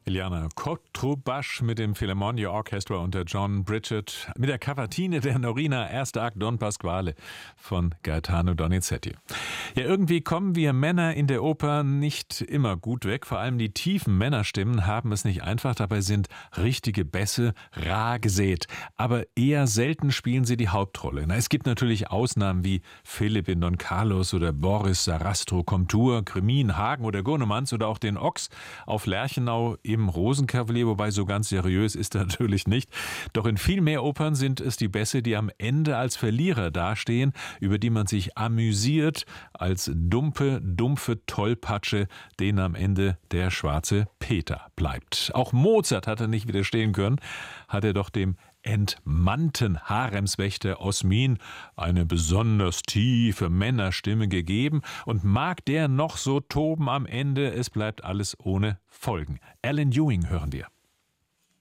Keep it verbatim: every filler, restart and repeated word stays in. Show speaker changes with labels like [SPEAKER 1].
[SPEAKER 1] Iliana Kotrubasch mit dem Philharmonia Orchestra unter John Bridget mit der Cavatine der Norina, erster Akt Don Pasquale von Gaetano Donizetti. Ja, irgendwie kommen wir Männer in der Oper nicht immer gut weg. Vor allem die tiefen Männerstimmen haben es nicht einfach. Dabei sind richtige Bässe rar gesät. Aber eher selten spielen sie die Hauptrolle. Na, es gibt natürlich Ausnahmen wie Philipp in Don Carlos oder Boris Sarastro Komtur, Kremin, Hagen oder Gurnemanz oder auch den Ochs auf Lerchenau im Rosenkavalier, wobei so ganz seriös ist er natürlich nicht. Doch in viel mehr Opern sind es die Bässe, die am Ende als Verlierer dastehen, über die man sich amüsiert, als dumpe, dumpfe Tollpatsche, denen am Ende der schwarze Peter bleibt. Auch Mozart hat er nicht widerstehen können, hat er doch dem entmannten Haremswächter Osmin eine besonders tiefe Männerstimme gegeben, und mag der noch so toben am Ende, es bleibt alles ohne Folgen. Alan Ewing hören wir.